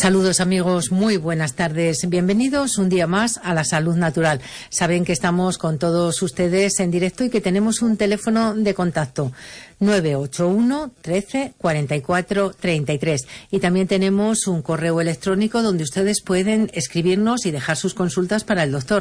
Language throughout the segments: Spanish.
Saludos amigos, muy buenas tardes. Bienvenidos un día más a La Salud Natural. Saben que estamos con todos ustedes en directo y que tenemos un teléfono de contacto 981 13 44 33 y también tenemos un correo electrónico donde ustedes pueden escribirnos y dejar sus consultas para el doctor,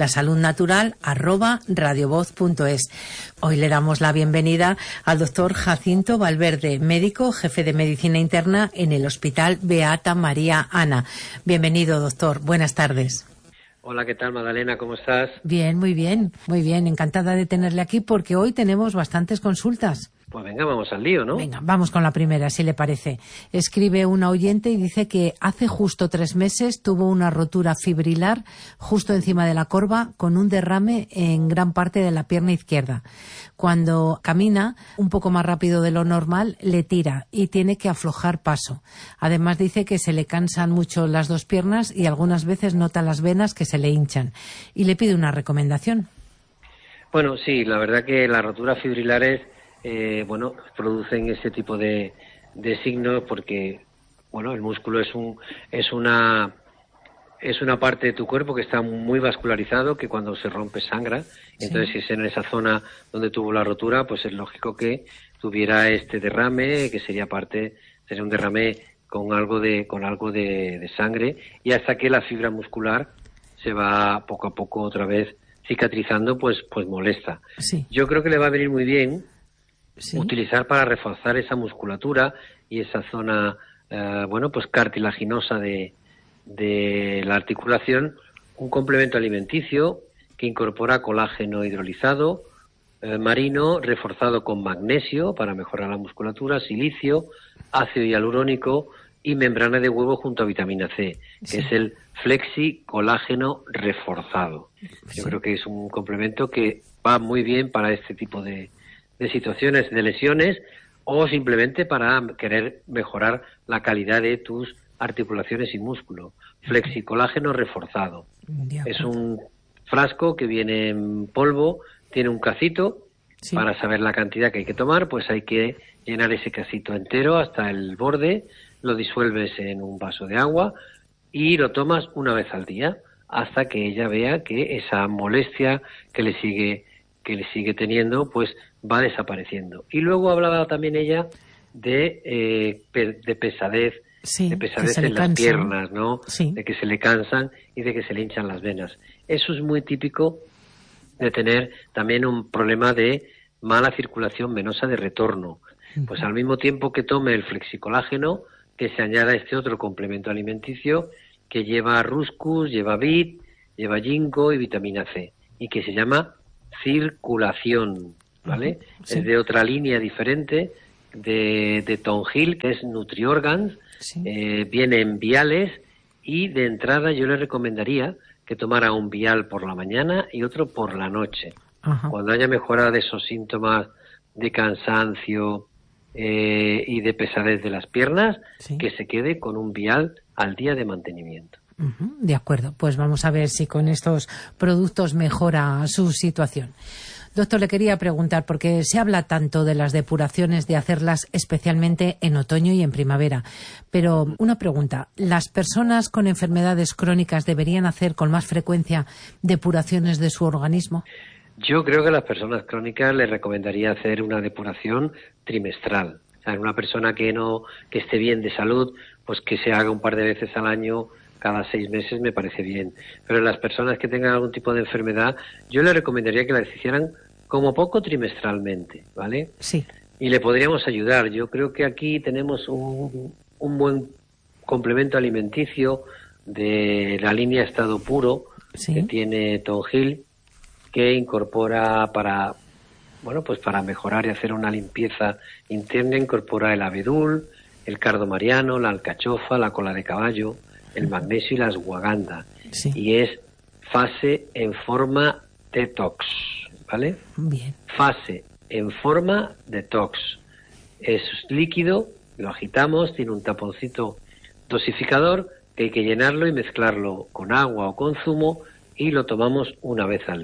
lasaludnatural@radiovoz.es. Hoy le damos la bienvenida al doctor Jacinto Valverde, médico, jefe de medicina interna en el Hospital Beata María Ana. Bienvenido, doctor. Buenas tardes. Hola, ¿qué tal, Magdalena? ¿Cómo estás? Bien, muy bien, muy bien. Encantada de tenerle aquí porque hoy tenemos bastantes consultas. Pues venga, vamos al lío, ¿no? Venga, vamos con la primera, si le parece. Escribe una oyente y dice que hace justo 3 meses tuvo una rotura fibrilar justo encima de la corva con un derrame en gran parte de la pierna izquierda. Cuando camina un poco más rápido de lo normal, le tira y tiene que aflojar paso. Además dice que se le cansan mucho las dos piernas y algunas veces nota las venas que se le hinchan. Y le pide una recomendación. Bueno, sí, la verdad que las roturas fibrilares producen ese tipo de signos porque, bueno, el músculo es una parte de tu cuerpo que está muy vascularizado, que cuando se rompe sangra. Sí. Entonces, si es en esa zona donde tuvo la rotura, pues es lógico que tuviera este derrame, que sería un derrame con algo de sangre, y hasta que la fibra muscular se va poco a poco otra vez cicatrizando, pues molesta. Sí. Yo creo que le va a venir muy bien sí. utilizar para reforzar esa musculatura y esa zona, cartilaginosa de la articulación, un complemento alimenticio que incorpora colágeno hidrolizado, marino, reforzado con magnesio para mejorar la musculatura, silicio, ácido hialurónico y membrana de huevo junto a vitamina C, que es el Flexi Colágeno reforzado. Yo creo que es un complemento que va muy bien para este tipo de situaciones de lesiones o simplemente para querer mejorar la calidad de tus articulaciones y músculo. Flexicolágeno reforzado. Es un frasco que viene en polvo, tiene un cacito. Sí. Para saber la cantidad que hay que tomar, pues hay que llenar ese cacito entero hasta el borde, lo disuelves en un vaso de agua y lo tomas una vez al día hasta que ella vea que esa molestia que le sigue teniendo, pues va desapareciendo. Y luego hablaba también ella de pesadez, sí, en las piernas, ¿no? Sí. De que se le cansan y de que se le hinchan las venas. Eso es muy típico de tener también un problema de mala circulación venosa de retorno. Pues al mismo tiempo que tome el flexicolágeno, que se añada este otro complemento alimenticio que lleva ruscus, lleva bit, lleva ginkgo y vitamina C, y que se llama circulación, ¿vale? Sí. Es de otra línea diferente de Tonhil, que es NutriOrgans. Sí. Viene en viales y de entrada yo le recomendaría que tomara un vial por la mañana y otro por la noche. Ajá. Cuando haya mejorado esos síntomas de cansancio y de pesadez de las piernas, sí, que se quede con un vial al día de mantenimiento. De acuerdo, pues vamos a ver si con estos productos mejora su situación. Doctor, le quería preguntar, porque se habla tanto de las depuraciones, de hacerlas especialmente en otoño y en primavera, pero una pregunta, ¿las personas con enfermedades crónicas deberían hacer con más frecuencia depuraciones de su organismo? Yo creo que a las personas crónicas les recomendaría hacer una depuración trimestral. O sea, una persona que esté bien de salud, pues que se haga un par de veces al año, cada 6 meses me parece bien. Pero las personas que tengan algún tipo de enfermedad, yo les recomendaría que las hicieran como poco trimestralmente, ¿vale? Sí. Y le podríamos ayudar. Yo creo que aquí tenemos un buen complemento alimenticio de la línea Estado Puro, sí, que tiene Tonhil, que incorpora para mejorar y hacer una limpieza interna, incorpora el abedul, el cardo mariano, la alcachofa, la cola de caballo, el magnesio y la ashwagandha. Sí. Y es fase en forma detox, ¿vale? Bien. Fase en forma detox. Es líquido, lo agitamos, tiene un taponcito dosificador que hay que llenarlo y mezclarlo con agua o con zumo y lo tomamos una vez al día.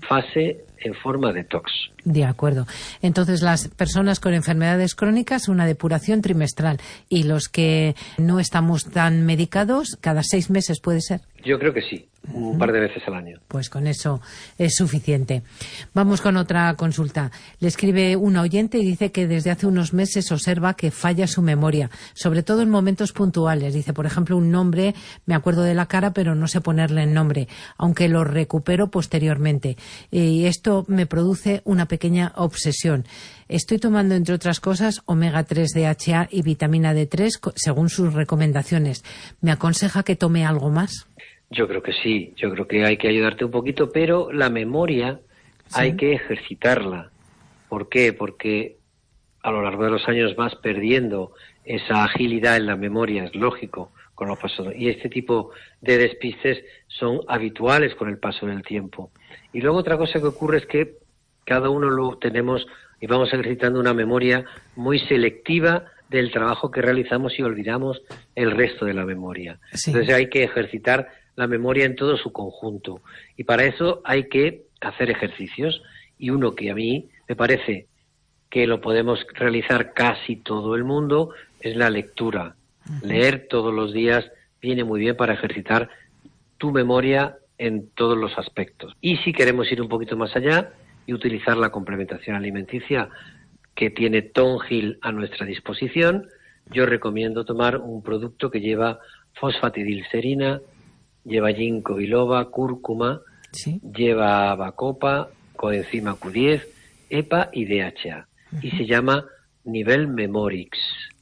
fase en forma detox. De acuerdo. Entonces, las personas con enfermedades crónicas, una depuración trimestral. Y los que no estamos tan medicados, cada 6 meses puede ser. Yo creo que sí, un par de veces al año. Pues con eso es suficiente. Vamos con otra consulta. Le escribe una oyente y dice que desde hace unos meses observa que falla su memoria, sobre todo en momentos puntuales. Dice, por ejemplo, un nombre, me acuerdo de la cara, pero no sé ponerle el nombre, aunque lo recupero posteriormente. Y esto me produce una pequeña obsesión. Estoy tomando, entre otras cosas, omega 3 DHA y vitamina D3 según sus recomendaciones. ¿Me aconseja que tome algo más? Yo creo que sí, yo creo que hay que ayudarte un poquito, pero la memoria hay que ejercitarla. ¿Por qué? Porque a lo largo de los años vas perdiendo esa agilidad en la memoria, es lógico, con los pasos. Y este tipo de despistes son habituales con el paso del tiempo. Y luego otra cosa que ocurre es que cada uno lo tenemos y vamos ejercitando una memoria muy selectiva del trabajo que realizamos y olvidamos el resto de la memoria. Sí. Entonces hay que ejercitar la memoria en todo su conjunto. Y para eso hay que hacer ejercicios. Y uno que a mí me parece que lo podemos realizar casi todo el mundo es la lectura. Leer todos los días viene muy bien para ejercitar tu memoria en todos los aspectos. Y si queremos ir un poquito más allá y utilizar la complementación alimenticia que tiene Tonghil a nuestra disposición, yo recomiendo tomar un producto que lleva fosfatidilcerina, lleva ginkgo biloba, cúrcuma, lleva bacopa, coenzima Q10, EPA y DHA. Y se llama Nivel Memorix.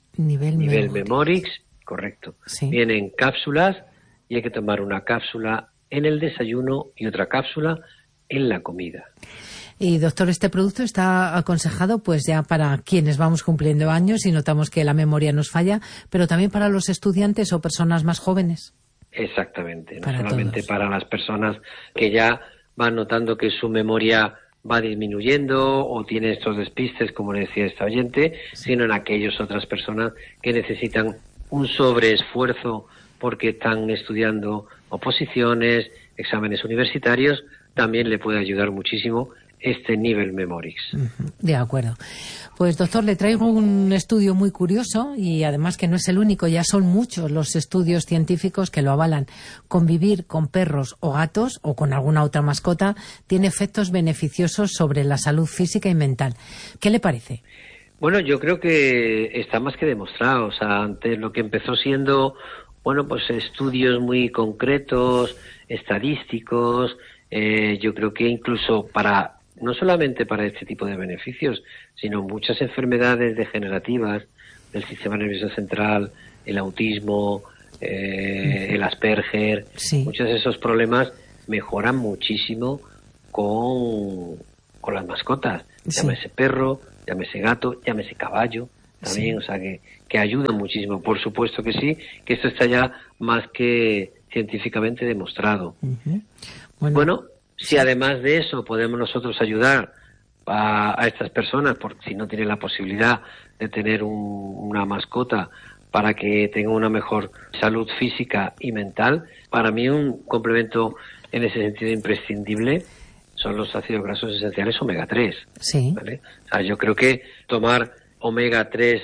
Nivel Memorix, correcto. Sí. Viene en cápsulas y hay que tomar una cápsula en el desayuno y otra cápsula en la comida. Y doctor, este producto está aconsejado pues ya para quienes vamos cumpliendo años y notamos que la memoria nos falla, pero también para los estudiantes o personas más jóvenes. Exactamente, no solamente para las personas que ya van notando que su memoria va disminuyendo o tiene estos despistes, como le decía esta oyente, sino en aquellas otras personas que necesitan un sobreesfuerzo porque están estudiando oposiciones, exámenes universitarios, también le puede ayudar muchísimo este Nivel Memorix. De acuerdo. Pues doctor, le traigo un estudio muy curioso y además que no es el único, ya son muchos los estudios científicos que lo avalan. Convivir con perros o gatos o con alguna otra mascota tiene efectos beneficiosos sobre la salud física y mental. ¿Qué le parece? Bueno, yo creo que está más que demostrado. O sea, antes lo que empezó siendo, bueno, pues estudios muy concretos, estadísticos, yo creo que incluso no solamente para este tipo de beneficios, sino muchas enfermedades degenerativas del sistema nervioso central, el autismo, el Asperger, muchos de esos problemas mejoran muchísimo con las mascotas, llámese perro, llámese gato, llámese caballo, también, o sea que ayudan muchísimo. Por supuesto que sí, que esto está ya más que científicamente demostrado. Bueno, si además de eso podemos nosotros ayudar a estas personas, porque si no tienen la posibilidad de tener una mascota para que tengan una mejor salud física y mental, para mí un complemento en ese sentido imprescindible son los ácidos grasos esenciales omega 3. Sí. ¿Vale? O sea, yo creo que tomar omega 3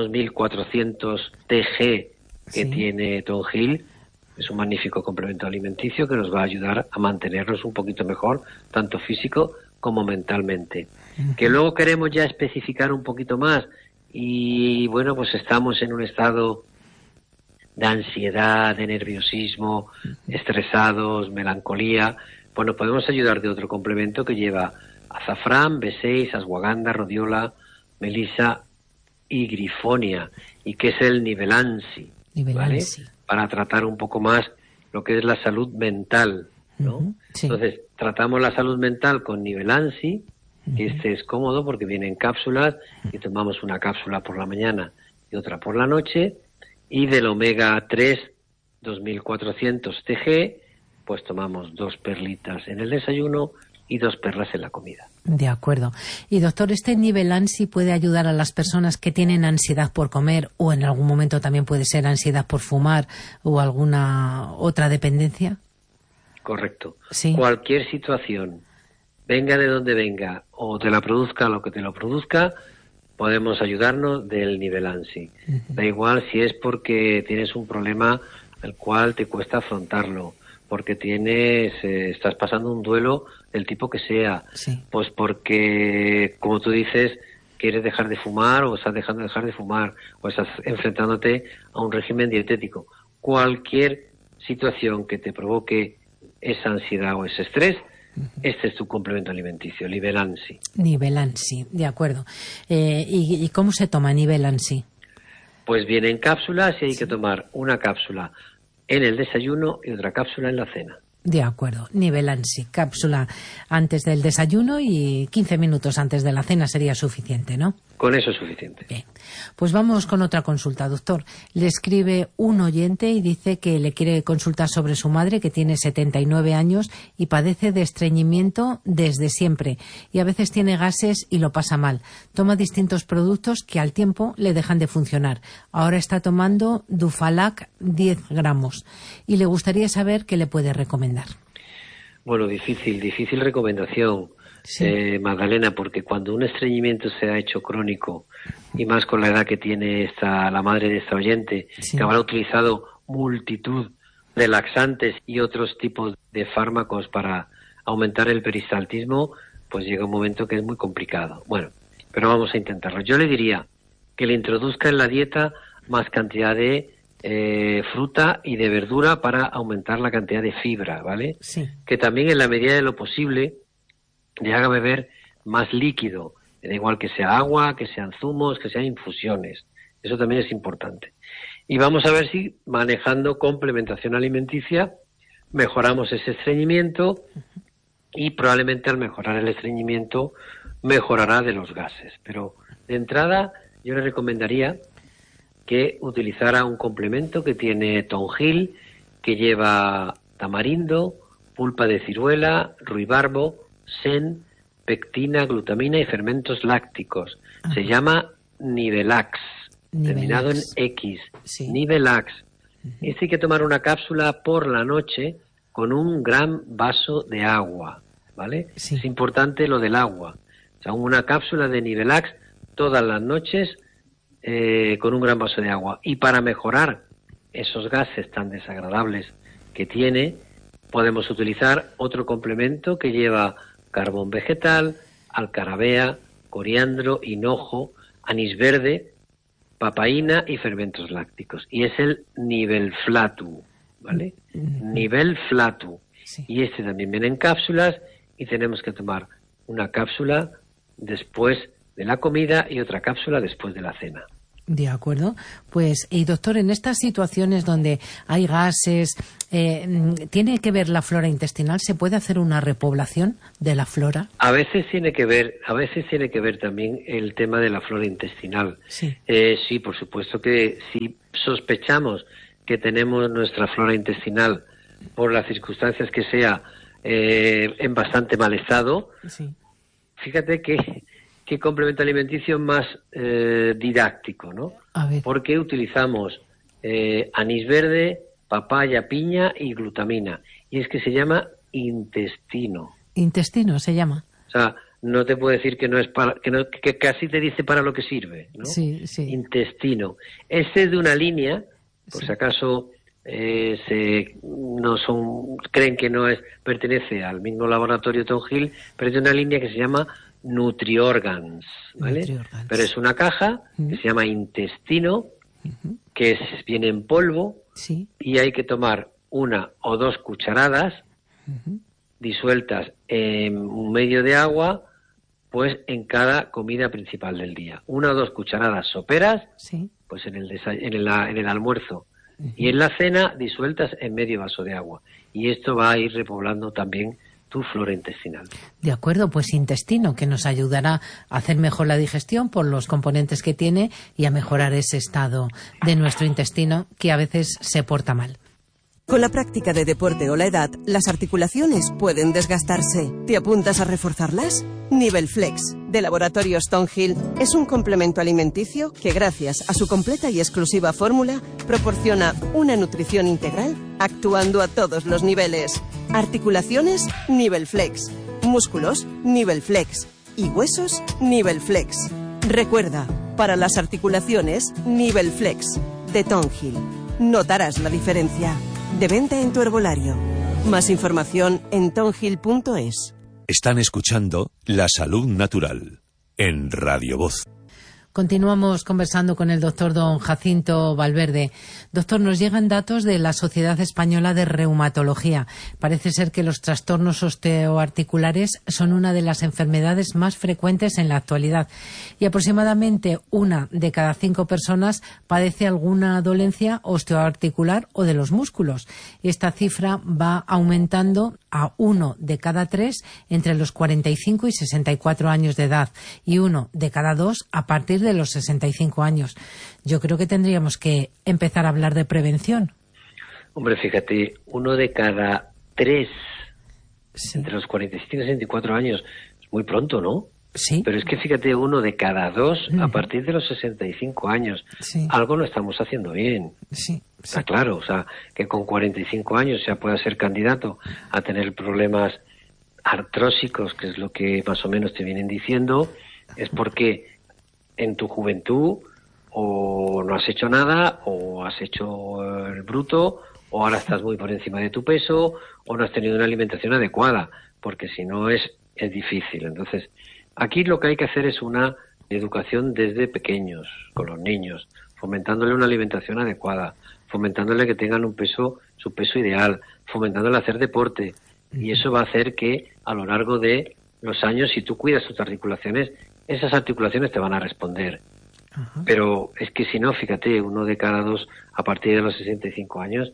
2400 TG que tiene Tonghil es un magnífico complemento alimenticio que nos va a ayudar a mantenernos un poquito mejor, tanto físico como mentalmente. Que luego queremos ya especificar un poquito más y bueno, pues estamos en un estado de ansiedad, de nerviosismo, estresados, melancolía. Bueno, podemos ayudar de otro complemento que lleva azafrán, B6, ashwagandha, rodiola, melisa y grifonia, y que es el Nivelansi, ¿vale? Para tratar un poco más lo que es la salud mental, ¿no? Entonces, tratamos la salud mental con Nivelansi, que este es cómodo porque viene en cápsulas y tomamos una cápsula por la mañana y otra por la noche, y del omega 3 2400 TG, pues tomamos 2 perlitas en el desayuno y 2 perlas en la comida. De acuerdo. Y doctor, ¿este Nivelansi puede ayudar a las personas que tienen ansiedad por comer o en algún momento también puede ser ansiedad por fumar o alguna otra dependencia? Correcto. Sí. Cualquier situación venga de donde venga, o te la produzca lo que te lo produzca, podemos ayudarnos del nivel ANSI. Da igual si es porque tienes un problema al cual te cuesta afrontarlo, porque estás pasando un duelo del tipo que sea, pues porque, como tú dices, quieres dejar de fumar o estás dejando de dejar de fumar o estás enfrentándote a un régimen dietético. Cualquier situación que te provoque esa ansiedad o ese estrés, este es tu complemento alimenticio, nivel ANSI. Nivel ANSI, de acuerdo. ¿Y cómo se toma nivel ANSI? Pues viene en cápsulas y hay que tomar una cápsula en el desayuno y otra cápsula en la cena. De acuerdo, nivel ANSI, cápsula antes del desayuno y 15 minutos antes de la cena sería suficiente, ¿no? Con eso es suficiente. Bien, pues vamos con otra consulta, doctor. Le escribe un oyente y dice que le quiere consultar sobre su madre, que tiene 79 años y padece de estreñimiento desde siempre. Y a veces tiene gases y lo pasa mal. Toma distintos productos que al tiempo le dejan de funcionar. Ahora está tomando Dufalac 10 gramos. Y le gustaría saber qué le puede recomendar. Bueno, difícil recomendación. Sí. Magdalena, porque cuando un estreñimiento se ha hecho crónico, y más con la edad que tiene la madre de esta oyente, que habrá utilizado multitud de laxantes y otros tipos de fármacos para aumentar el peristaltismo, pues llega un momento que es muy complicado. Bueno, pero vamos a intentarlo. Yo le diría que le introduzca en la dieta más cantidad de fruta y de verdura para aumentar la cantidad de fibra, ¿vale? Sí. Que también en la medida de lo posible le haga beber más líquido, da igual que sea agua, que sean zumos, que sean infusiones. Eso también es importante. Y vamos a ver si manejando complementación alimenticia mejoramos ese estreñimiento y probablemente al mejorar el estreñimiento mejorará de los gases. Pero de entrada yo le recomendaría que utilizara un complemento que tiene tonjil, que lleva tamarindo, pulpa de ciruela, ruibarbo, sen, pectina, glutamina y fermentos lácticos. Ajá. Se llama Nivelax, terminado en X. Sí. Nivelax. Hay que tomar una cápsula por la noche con un gran vaso de agua, ¿vale? Sí. Es importante lo del agua. O sea, una cápsula de Nivelax todas las noches con un gran vaso de agua. Y para mejorar esos gases tan desagradables que tiene, podemos utilizar otro complemento que lleva carbón vegetal, alcarabea, coriandro, hinojo, anís verde, papaína y fermentos lácticos. Y es el Nivelflatu, ¿vale? Nivelflatu. Sí. Y este también viene en cápsulas y tenemos que tomar una cápsula después de la comida y otra cápsula después de la cena. De acuerdo. Pues, y doctor, en estas situaciones donde hay gases, ¿tiene que ver la flora intestinal? ¿Se puede hacer una repoblación de la flora? A veces tiene que ver también el tema de la flora intestinal. Sí. Sí, por supuesto que si sospechamos que tenemos nuestra flora intestinal, por las circunstancias que sea, en bastante mal estado, sí. Fíjate que complemento alimenticio más didáctico, ¿no? A ver. Porque utilizamos anís verde, papaya, piña y glutamina. Y es que se llama intestino. Intestino se llama. O sea, no te puedo decir que no es para, que casi te dice para lo que sirve, ¿no? Sí, sí. Intestino. Este es de una línea, por sí. Si acaso creen que no pertenece al mismo laboratorio Tonjil, pero es de una línea que se llama Nutriorgans, ¿vale? Nutriorgans. Pero es una caja que se llama intestino, que viene en polvo, sí. Y hay que tomar 1 o 2 cucharadas disueltas en un medio de agua, pues en cada comida principal del día. 1 o 2 cucharadas soperas, sí. Pues en el almuerzo. Y en la cena disueltas en medio vaso de agua. Y esto va a ir repoblando también tu flora intestinal. De acuerdo, pues intestino, que nos ayudará a hacer mejor la digestión por los componentes que tiene y a mejorar ese estado de nuestro intestino que a veces se porta mal. Con la práctica de deporte o la edad, las articulaciones pueden desgastarse. ¿Te apuntas a reforzarlas? Nivelflex, de Laboratorios Tonjil, es un complemento alimenticio que, gracias a su completa y exclusiva fórmula, proporciona una nutrición integral actuando a todos los niveles. Articulaciones Nivelflex. músculos, Nivelflex, y huesos, Nivelflex. Recuerda, para las articulaciones, Nivelflex, de Tonghil. Notarás la diferencia. De venta en tu herbolario. Más información en tonghil.es. Están escuchando La Salud Natural en Radio Voz. Continuamos conversando con el doctor don Jacinto Valverde. Doctor, nos llegan datos de la Sociedad Española de Reumatología. Parece ser que los trastornos osteoarticulares son una de las enfermedades más frecuentes en la actualidad y aproximadamente 1 de cada 5 personas padece alguna dolencia osteoarticular o de los músculos. Esta cifra va aumentando a 1 de cada 3 entre los 45 y 64 años de edad y 1 de cada 2 a partir de los 65 años. Yo creo que tendríamos que empezar a hablar de prevención. Hombre, fíjate, 1 de cada 3 Sí. entre los 45 y 64 años. Es muy pronto, ¿no? Sí. Pero es que fíjate, 1 de cada 2 a partir de los 65 años. Sí. Algo lo estamos haciendo bien. Sí. Está claro, o sea, que con 45 años ya pueda ser candidato a tener problemas artrósicos, que es lo que más o menos te vienen diciendo, es porque en tu juventud o no has hecho nada, o has hecho el bruto, o ahora estás muy por encima de tu peso, o no has tenido una alimentación adecuada, porque si no es difícil. Entonces, aquí lo que hay que hacer es una educación desde pequeños, con los niños, fomentándole una alimentación adecuada, fomentándole que tengan su peso ideal, fomentándole hacer deporte, y eso va a hacer que a lo largo de los años, si tú cuidas tus articulaciones, esas articulaciones te van a responder. Ajá. Pero es que si no, fíjate, 1 de cada 2 a partir de los 65 años,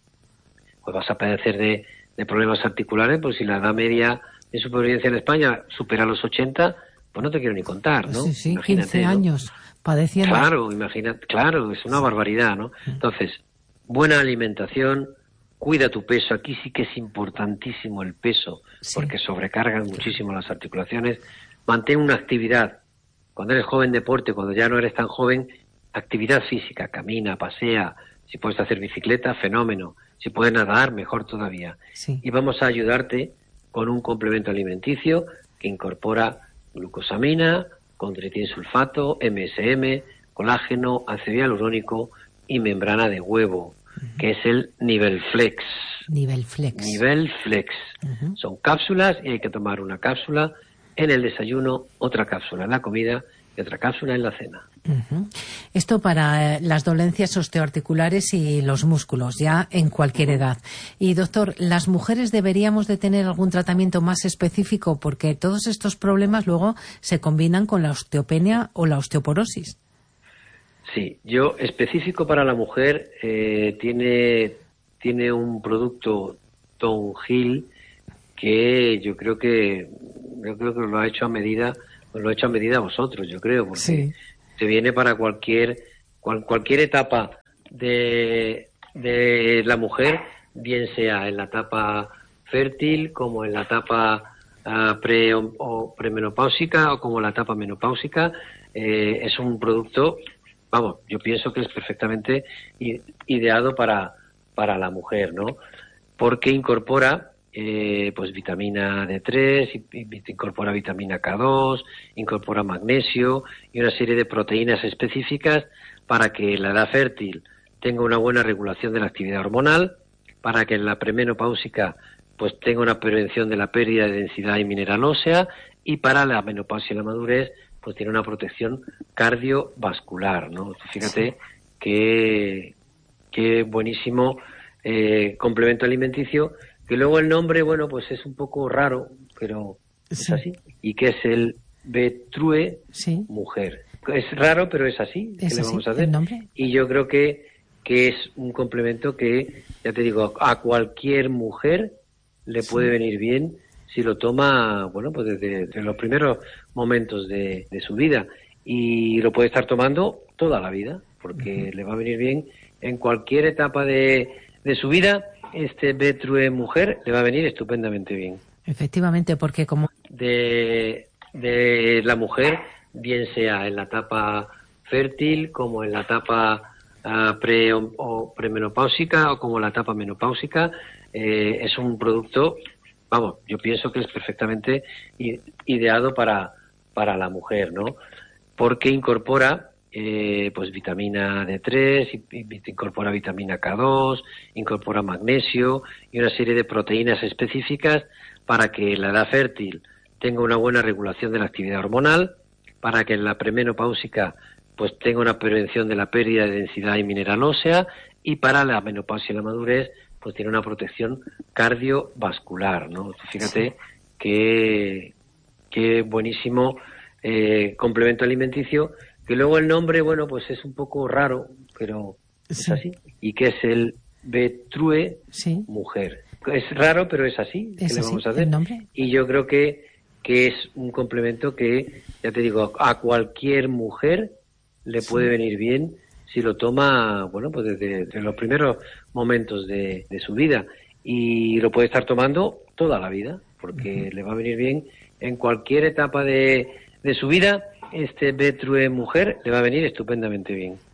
pues vas a padecer de problemas articulares, pues si la edad media de supervivencia en España supera los 80, pues no te quiero ni contar, ¿no? Sí, sí, Imagínate, 15 ¿no? años padeciendo. Claro, imagínate, claro, es una barbaridad, ¿no? Entonces, buena alimentación, cuida tu peso, aquí sí que es importantísimo el peso, Sí. porque sobrecargan muchísimo las articulaciones. Mantén una actividad. Cuando eres joven, deporte; cuando ya no eres tan joven, actividad física, camina, pasea. Si puedes hacer bicicleta, fenómeno. Si puedes nadar, mejor todavía. Sí. Y vamos a ayudarte con un complemento alimenticio que incorpora glucosamina, condroitinsulfato, MSM, colágeno, ácido hialurónico y membrana de huevo, que es el Nivelflex. Nivelflex. Nivelflex. Son cápsulas y hay que tomar una cápsula en el desayuno, otra cápsula en la comida y otra cápsula en la cena. Ujú. Esto para las dolencias osteoarticulares y los músculos, ya en cualquier edad. Y doctor, ¿las mujeres deberíamos de tener algún tratamiento más específico? Porque todos estos problemas luego se combinan con la osteopenia o la osteoporosis. Sí, yo específico para la mujer tiene un producto Tonghil que yo creo que lo ha hecho a medida, a vosotros, yo creo, porque Sí. te viene para cualquier etapa de la mujer, bien sea en la etapa fértil, como en la etapa premenopáusica o como la etapa menopáusica. Es un producto, vamos, yo pienso que es perfectamente ideado para la mujer, ¿no? Porque incorpora pues vitamina D3, incorpora vitamina K2, incorpora magnesio y una serie de proteínas específicas para que la edad fértil tenga una buena regulación de la actividad hormonal, para que en la premenopáusica pues tenga una prevención de la pérdida de densidad y mineral ósea, y para la menopausia y la madurez pues tiene una protección cardiovascular, ¿no? Fíjate qué buenísimo complemento alimenticio, que luego el nombre, bueno, pues es un poco raro, pero es Sí. así. Y que es el Betrue Sí. Mujer. Es raro, pero es así. ¿Qué Es le así, vamos a hacer? el nombre. Y yo creo que es un complemento que, ya te digo, a cualquier mujer le puede venir bien si lo toma, bueno, pues desde los primeros momentos de su vida. Y lo puede estar tomando toda la vida, porque le va a venir bien en cualquier etapa de su vida. Este Betrue Mujer le va a venir estupendamente bien. Efectivamente, porque como De la mujer, bien sea en la etapa fértil, como en la etapa premenopáusica o como la etapa menopáusica, es un producto, vamos, yo pienso que es perfectamente ideado para la mujer, ¿no? Porque incorpora pues vitamina D3, incorpora vitamina K2, incorpora magnesio y una serie de proteínas específicas para que la edad fértil tenga una buena regulación de la actividad hormonal, para que en la premenopáusica pues tenga una prevención de la pérdida de densidad y mineral ósea, y para la menopausia y la madurez pues tiene una protección cardiovascular, ¿no? Fíjate qué buenísimo complemento alimenticio, que luego el nombre, bueno, pues es un poco raro, pero es así, y que es el Betrue mujer. Es raro, pero es así. ¿Qué le vamos a hacer? Y yo creo que es un complemento que, ya te digo, a cualquier mujer le puede venir bien si lo toma, bueno, pues desde los primeros momentos de su vida, y lo puede estar tomando toda la vida, porque le va a venir bien en cualquier etapa de su vida. Este Betrue mujer le va a venir estupendamente bien.